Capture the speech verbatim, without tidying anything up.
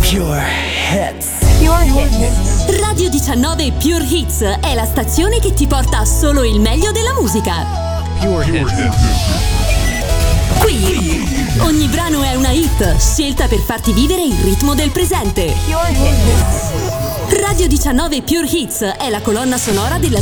Pure Hits. Pure Hits. Radio diciannove Pure Hits è la stazione che ti porta solo il meglio della musica. Pure Hits. Qui ogni brano è una hit scelta per farti vivere il ritmo del presente. Pure Hits. Radio diciannove Pure Hits è la colonna sonora della